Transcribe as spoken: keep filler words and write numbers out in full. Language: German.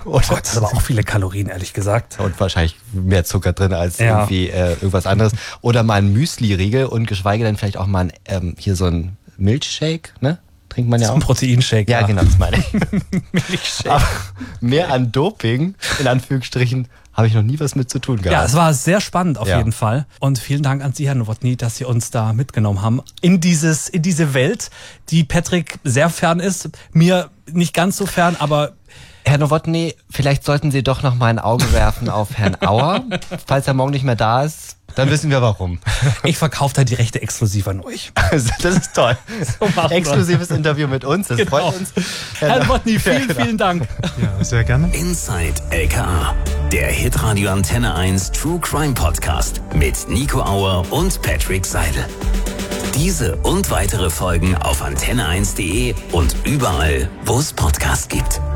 Oh Gott, das sind aber auch viele Kalorien, ehrlich gesagt. Und wahrscheinlich mehr Zucker drin als ja. irgendwie äh, irgendwas anderes. Oder mal ein Müsli-Riegel und geschweige denn vielleicht auch mal ein, ähm, hier so ein Milchshake, ne? Trinkt man ja auch. Ein Proteinshake. Ja, ja, genau, das meine ich. Milchshake. Aber mehr an Doping, in Anführungsstrichen, habe ich noch nie was mit zu tun gehabt. Ja, es war sehr spannend auf ja. jeden Fall. Und vielen Dank an Sie, Herr Nowotny, dass Sie uns da mitgenommen haben in dieses, in diese Welt, die Patrick sehr fern ist. Mir nicht ganz so fern, aber... Herr Nowotny, vielleicht sollten Sie doch noch mal ein Auge werfen auf Herrn Auer. Falls er morgen nicht mehr da ist, dann wissen wir warum. Ich verkaufe da die Rechte exklusiv an euch. Also, das ist toll. So exklusives wir. Interview mit uns, das genau. freut uns. Herr Nowotny, vielen, ja, genau. vielen Dank. Ja, sehr gerne. Inside L K A, der Hitradio Antenne eins True Crime Podcast mit Nico Auer und Patrick Seidel. Diese und weitere Folgen auf antenne eins punkt de und überall, wo es Podcasts gibt.